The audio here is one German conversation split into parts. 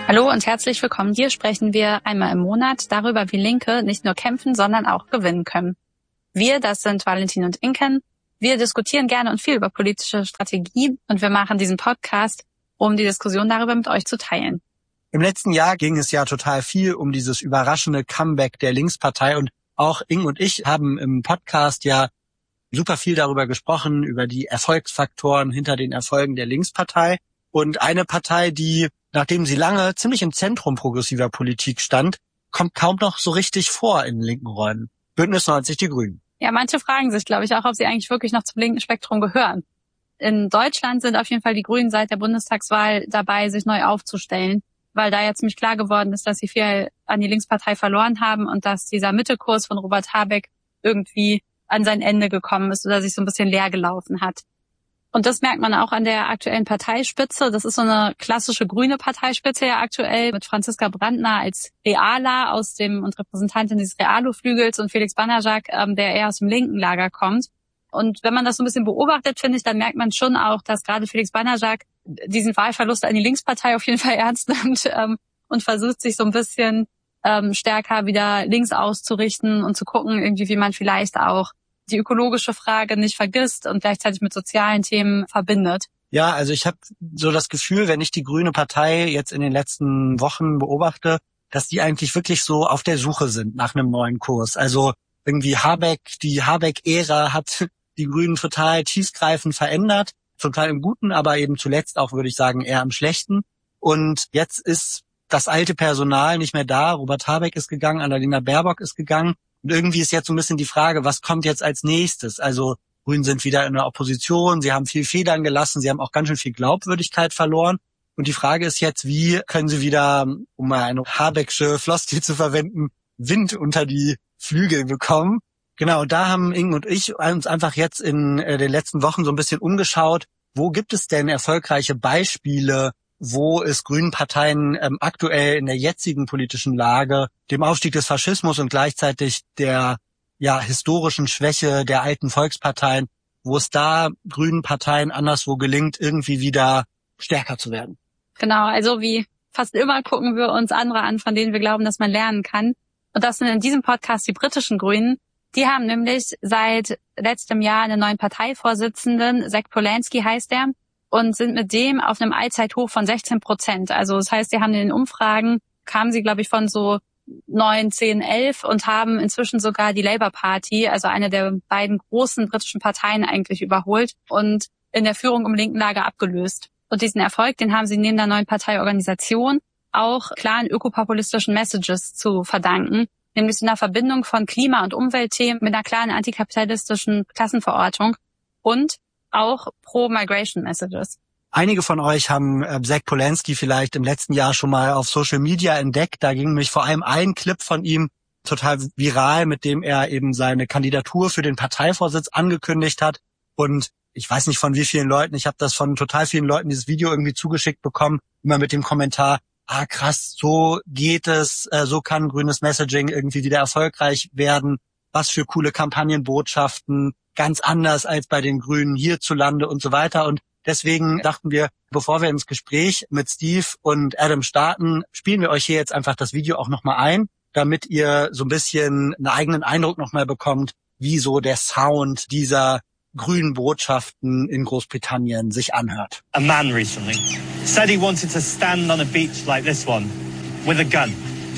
Hallo und herzlich willkommen. Hier sprechen wir einmal im Monat darüber, wie Linke nicht nur kämpfen, sondern auch gewinnen können. Wir, das sind Valentin und Inken. Wir diskutieren gerne und viel über politische Strategie und wir machen diesen Podcast, um die Diskussion darüber mit euch zu teilen. Im letzten Jahr ging es ja total viel um dieses überraschende Comeback der Linkspartei und auch Ing und ich haben im Podcast ja super viel darüber gesprochen, über die Erfolgsfaktoren hinter den Erfolgen der Linkspartei. Und eine Partei, die, nachdem sie lange ziemlich im Zentrum progressiver Politik stand, kommt kaum noch so richtig vor in linken Räumen. Bündnis 90 Die Grünen. Ja, manche fragen sich, glaube ich, auch, ob sie eigentlich wirklich noch zum linken Spektrum gehören. In Deutschland sind auf jeden Fall die Grünen seit der Bundestagswahl dabei, sich neu aufzustellen, weil da ja ziemlich klar geworden ist, dass sie viel an die Linkspartei verloren haben und dass dieser Mittelkurs von Robert Habeck irgendwie an sein Ende gekommen ist oder sich so ein bisschen leer gelaufen hat. Und das merkt man auch an der aktuellen Parteispitze. Das ist so eine klassische grüne Parteispitze ja aktuell mit Franziska Brandner als Realer und Repräsentantin dieses Realo-Flügels und Felix Banajak, der eher aus dem linken Lager kommt. Und wenn man das so ein bisschen beobachtet, finde ich, dann merkt man schon auch, dass gerade Felix Banajak diesen Wahlverlust an die Linkspartei auf jeden Fall ernst nimmt und versucht, sich so ein bisschen stärker wieder links auszurichten und zu gucken, irgendwie, wie man vielleicht auch die ökologische Frage nicht vergisst und gleichzeitig mit sozialen Themen verbindet. Ja, also ich habe so das Gefühl, wenn ich die Grüne Partei jetzt in den letzten Wochen beobachte, dass die eigentlich wirklich so auf der Suche sind nach einem neuen Kurs. Also irgendwie die Habeck-Ära hat die Grünen total tiefgreifend verändert, zum Teil im Guten, aber eben zuletzt auch, würde ich sagen, eher im Schlechten. Und jetzt ist das alte Personal nicht mehr da. Robert Habeck ist gegangen, Annalena Baerbock ist gegangen. Und irgendwie ist jetzt so ein bisschen die Frage, was kommt jetzt als nächstes? Also Grünen sind wieder in der Opposition, sie haben viel Federn gelassen, sie haben auch ganz schön viel Glaubwürdigkeit verloren. Und die Frage ist jetzt, wie können sie wieder, um mal eine Habecksche Floskel zu verwenden, Wind unter die Flügel bekommen? Genau, da haben Ing und ich uns einfach jetzt in den letzten Wochen so ein bisschen umgeschaut, wo gibt es denn erfolgreiche Beispiele, wo es grünen Parteien aktuell in der jetzigen politischen Lage, dem Aufstieg des Faschismus und gleichzeitig der historischen Schwäche der alten Volksparteien, wo es da grünen Parteien anderswo gelingt, irgendwie wieder stärker zu werden. Genau, also wie fast immer gucken wir uns andere an, von denen wir glauben, dass man lernen kann. Und das sind in diesem Podcast die britischen Grünen. Die haben nämlich seit letztem Jahr einen neuen Parteivorsitzenden, Zach Polanski heißt der, und sind mit dem auf einem Allzeithoch von 16%. Also das heißt, die haben in den Umfragen, kamen sie, glaube ich, von so 9, 10, 11 und haben inzwischen sogar die Labour Party, also eine der beiden großen britischen Parteien eigentlich überholt und in der Führung im linken Lager abgelöst. Und diesen Erfolg, den haben sie neben der neuen Parteiorganisation auch klaren ökopopulistischen Messages zu verdanken, nämlich in der Verbindung von Klima- und Umweltthemen mit einer klaren antikapitalistischen Klassenverortung und auch Pro-Migration-Messages. Einige von euch haben Zach Polanski vielleicht im letzten Jahr schon mal auf Social Media entdeckt. Da ging nämlich vor allem ein Clip von ihm total viral, mit dem er eben seine Kandidatur für den Parteivorsitz angekündigt hat. Und ich weiß nicht von wie vielen Leuten, ich habe das von total vielen Leuten dieses Video irgendwie zugeschickt bekommen, immer mit dem Kommentar, krass, so geht es, so kann grünes Messaging irgendwie wieder erfolgreich werden. Was für coole Kampagnenbotschaften, ganz anders als bei den Grünen hierzulande und so weiter. Und deswegen dachten wir, bevor wir ins Gespräch mit Steve und Adam starten, spielen wir euch hier jetzt einfach das Video auch nochmal ein, damit ihr so ein bisschen einen eigenen Eindruck nochmal bekommt, wie so der Sound dieser grünen Botschaften in Großbritannien sich anhört. A man recently said he wanted to stand on a beach like this one with a gun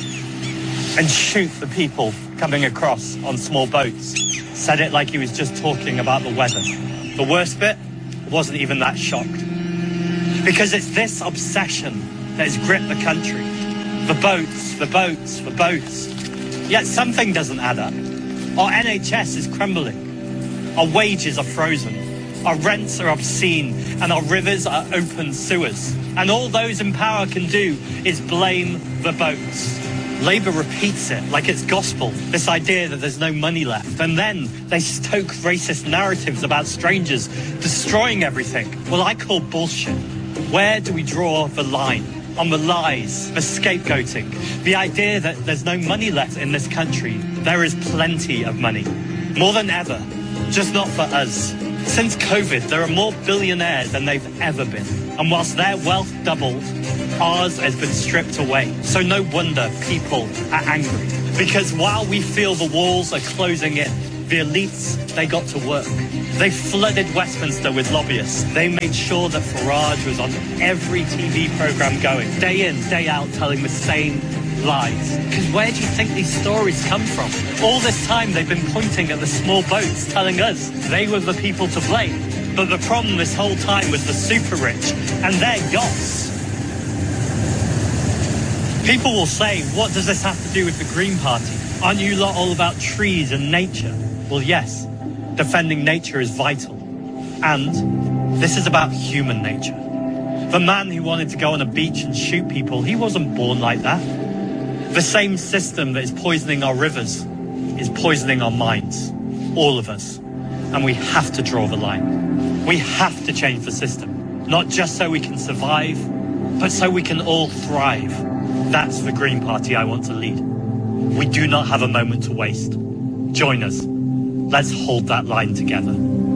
and shoot the people coming across on small boats. Said it like he was just talking about the weather. The worst bit, wasn't even that shocked. Because it's this obsession that has gripped the country. The boats, the boats, the boats. Yet something doesn't add up. Our NHS is crumbling. Our wages are frozen. Our rents are obscene and our rivers are open sewers. And all those in power can do is blame the boats. Labour repeats it like it's gospel, this idea that there's no money left. And then they stoke racist narratives about strangers destroying everything. Well, I call bullshit. Where do we draw the line? On the lies, the scapegoating, the idea that there's no money left in this country. There is plenty of money. More than ever. Just not for us. Since COVID, there are more billionaires than they've ever been. And whilst their wealth doubled, ours has been stripped away. So no wonder people are angry. Because while we feel the walls are closing in, the elites, they got to work. They flooded Westminster with lobbyists. They made sure that Farage was on every TV programme going, day in, day out, telling the same lies. Because where do you think these stories come from? All this time they've been pointing at the small boats, telling us they were the people to blame. But the problem this whole time was the super rich and their yachts. People will say, what does this have to do with the Green Party? Aren't you lot all about trees and nature? Well, yes, defending nature is vital. And this is about human nature. The man who wanted to go on a beach and shoot people, he wasn't born like that. The same system that is poisoning our rivers is poisoning our minds, all of us. And we have to draw the line. We have to change the system, not just so we can survive, but so we can all thrive. That's the Green Party I want to lead. We do not have a moment to waste. Join us. Let's hold that line together.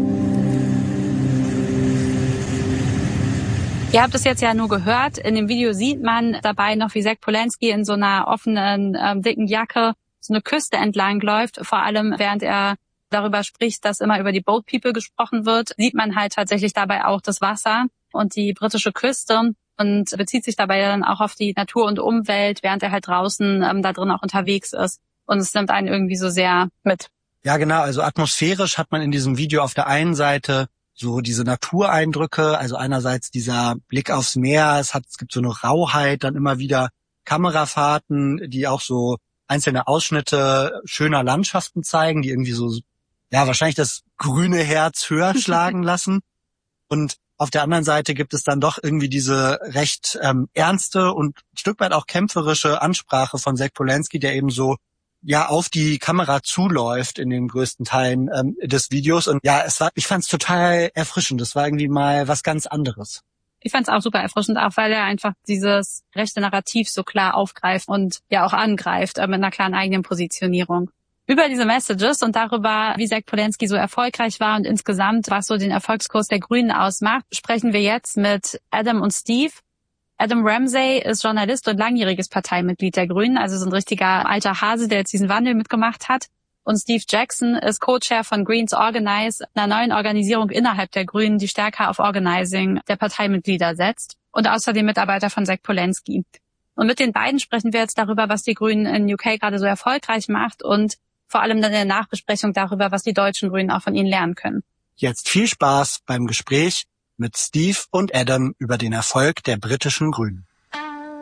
Ihr habt es jetzt ja nur gehört. In dem Video sieht man dabei noch, wie Zach Polansky in so einer offenen, dicken Jacke so eine Küste entlang läuft. Vor allem, während er darüber spricht, dass immer über die Boat People gesprochen wird, sieht man halt tatsächlich dabei auch das Wasser und die britische Küste und bezieht sich dabei dann auch auf die Natur und Umwelt, während er halt draußen da drin auch unterwegs ist. Und es nimmt einen irgendwie so sehr mit. Ja, genau. Also atmosphärisch hat man in diesem Video auf der einen Seite so diese Natureindrücke, also einerseits dieser Blick aufs Meer, es gibt so eine Rauheit, dann immer wieder Kamerafahrten, die auch so einzelne Ausschnitte schöner Landschaften zeigen, die irgendwie so, ja, wahrscheinlich das grüne Herz höher schlagen lassen. Und auf der anderen Seite gibt es dann doch irgendwie diese recht ernste und ein Stück weit auch kämpferische Ansprache von Zach Polansky, der eben so ja auf die Kamera zuläuft in den größten Teilen des Videos. Und ja, ich fand es total erfrischend. Das war irgendwie mal was ganz anderes. Ich fand es auch super erfrischend, auch weil er einfach dieses rechte Narrativ so klar aufgreift und ja auch angreift mit einer klaren eigenen Positionierung. Über diese Messages und darüber, wie Zach Polansky so erfolgreich war und insgesamt, was so den Erfolgskurs der Grünen ausmacht, sprechen wir jetzt mit Adam und Steve. Adam Ramsey ist Journalist und langjähriges Parteimitglied der Grünen, also so ein richtiger alter Hase, der jetzt diesen Wandel mitgemacht hat. Und Steve Jackson ist Co-Chair von Greens Organize, einer neuen Organisierung innerhalb der Grünen, die stärker auf Organizing der Parteimitglieder setzt. Und außerdem Mitarbeiter von Zach Polansky. Und mit den beiden sprechen wir jetzt darüber, was die Grünen in UK gerade so erfolgreich macht und vor allem dann in der Nachbesprechung darüber, was die deutschen Grünen auch von ihnen lernen können. Jetzt viel Spaß beim Gespräch mit Steve und Adam über den Erfolg der britischen Grünen.